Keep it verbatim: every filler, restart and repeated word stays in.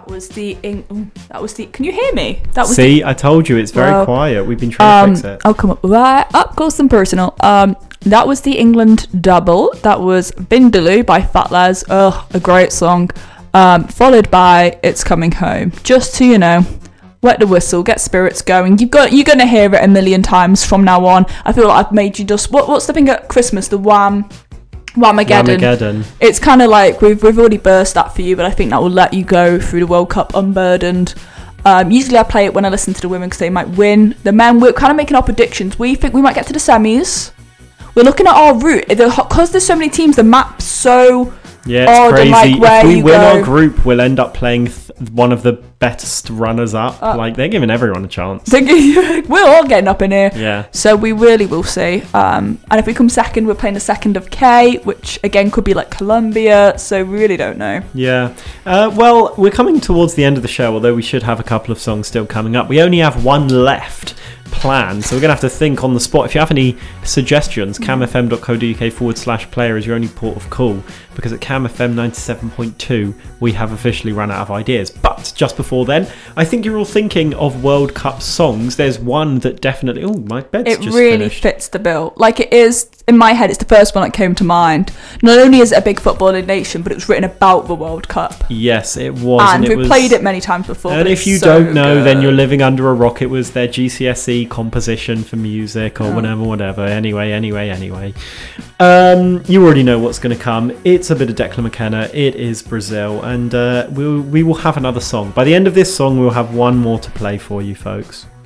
was the... Ooh, that was the... Can you hear me? That was See, the, I told you, it's very well, quiet. We've been trying um, to fix it. I'll come up right up close and personal. Um, that was the England double. That was Vindaloo by Fat Les. Ugh, a great song. Um, followed by It's Coming Home. Just to, you know, wet the whistle, get spirits going. You've got, you're going to hear it a million times from now on. I feel like I've made you just... What, what's the thing at Christmas? The Wham... Whamageddon. Whamageddon. It's kind of like we've we've already burst that for you, but I think that will let you go through the World Cup unburdened. Um, usually I play it when I listen to the women because they might win. The men, we're kind of making our predictions. We think we might get to the semis. We're looking at our route. Because there's so many teams, the map's so... Yeah, it's odd crazy. and, like, where if we you win go. our group, we'll end up playing th- one of the best runners-up. Uh, like, they're giving everyone a chance. We're all getting up in here. Yeah. So we really will see. Um, and if we come second, we're playing the second of K, which, again, could be like Colombia. So we really don't know. Yeah. Uh, well, we're coming towards the end of the show, although we should have a couple of songs still coming up. We only have one left planned, so we're going to have to think on the spot. If you have any suggestions, camfm.co.uk forward slash player is your only port of call, because at Cam F M ninety-seven point two we have officially run out of ideas. But just before then, I think you're all thinking of World Cup songs. There's one that definitely... Oh, my bed's it just really finished. fits the bill. Like, it is, in my head, it's the first one that came to mind. Not only is it a big footballing nation, but it was written about the World Cup. Yes, it was. And, And, it we've was... played it many times before. And but if it's you so don't know, good. then you're living under a rock. It was their G C S E composition for music or Oh. whatever, whatever. Anyway, anyway, anyway. Um, you already know what's going to come. It's a bit of Declan McKenna. It is Brazil. And uh, we'll, we will have another song. By the end of this song, we'll have one more to play for you, folks.